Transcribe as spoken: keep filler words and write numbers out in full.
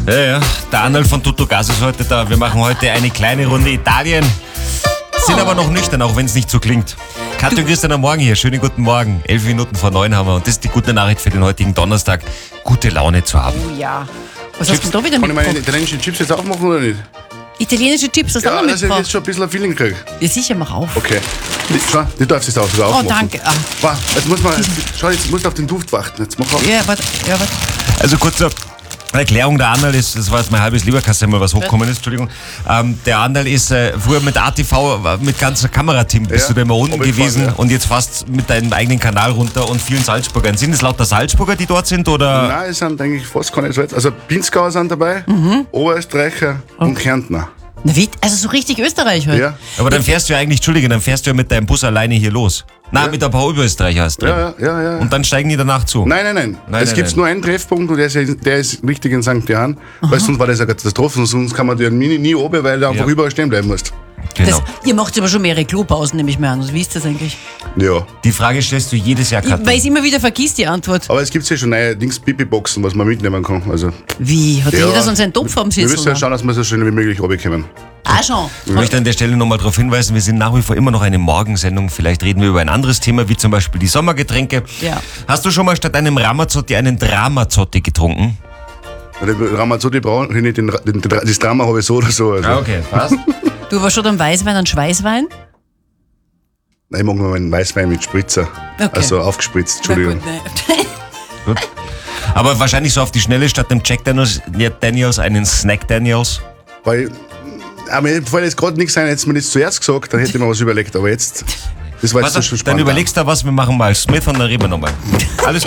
Ja, ja. Der Arnold von Tutto Gas ist heute da. Wir machen heute eine kleine Runde Italien. Sind aber noch nüchtern, auch wenn es nicht so klingt. Katja und Christian am Morgen hier. Schönen guten Morgen. Elf Minuten vor neun haben wir. Und das ist die gute Nachricht für den heutigen Donnerstag. Gute Laune zu haben. Oh ja. Was hast du da wieder Kann ich meine mitgebracht? italienischen Chips jetzt aufmachen oder nicht? Italienische Chips, das Ja, haben wir dass ich jetzt mitgebracht. schon ein bisschen ein Feeling kriege. Ja, sicher, mach auf. Okay. Die, schau, die darfst du jetzt auch sogar Oh, aufmachen. danke. Ah. Wow, jetzt muss man, schau, jetzt musst du auf den Duft warten. Jetzt mach auf. Ja, warte, ja, warte. Also kurze Erklärung, der Arnold ist, das war jetzt mein halbes Lieberkasse, mal was hochkommen ist, Entschuldigung. Ähm, der Arnold ist äh, früher mit A T V, äh, mit ganzer Kamerateam bist Ja, du da immer unten hab ich gewesen gefahren, ja. und jetzt fast mit deinem eigenen Kanal runter und vielen Salzburgern. Sind es lauter Salzburger, die dort sind, oder? Nein, es sind eigentlich fast keine Salz. Also Pinzgauer sind dabei, Mhm. Oberösterreicher und Kärntner. Na, wie? Also so richtig Österreich halt. Ja. Aber dann fährst du ja eigentlich, Entschuldige, dann fährst du ja mit deinem Bus alleine hier los. Na, Ja. mit ein paar Oberösterreicher hast du. Ja, ja, ja, ja. Und dann steigen die danach zu. Nein, nein, nein. Nein, es nein, gibt nein. nur einen Treffpunkt und der ist, der ist richtig in Sankt Johann. Weil sonst war das eine Katastrophe. Sonst kann man den nie, nie oben, weil du einfach Ja. überall stehen bleiben musst. Genau. Das, ihr macht aber schon mehrere Klopausen, nehme ich mir an. Also, wie ist das eigentlich? Ja. Die Frage stellst du jedes Jahr, Ich, Katja. weil ich immer wieder vergisst, die Antwort. Aber es gibt ja schon neue Dings Pipi-Boxen, was man mitnehmen kann. Also, Wie? Hat ja. jeder so einen Topf am Wir Sitzen? müssen ja schauen, dass wir so schnell wie möglich runterkommen. Ah, schon. Ich möchte an der Stelle nochmal darauf hinweisen, wir sind nach wie vor immer noch eine Morgensendung. Vielleicht reden wir über ein anderes Thema, wie zum Beispiel die Sommergetränke. Ja. Hast du schon mal statt einem Ramazzotti einen Dramazzotti getrunken? Den Ramazzotti brauche ich nicht, den, den, das Drama habe ich so oder so. Also. okay, passt. Du warst schon am Weißwein und Schweißwein? Nein, ich mag nur meinen Weißwein mit Spritzer. Okay. Also aufgespritzt, Entschuldigung. Na gut, ne. Aber wahrscheinlich so auf die Schnelle statt dem Jack Daniels, Daniels einen Snack Daniels. Weil, aber mir fällt jetzt gerade nichts ein, hätte mir das zuerst gesagt, dann hätte ich mir was überlegt. Aber jetzt, das war jetzt Warte, schon dann spannend. überlegst du was, wir machen mal Smith und dann reden wir nochmal. Alles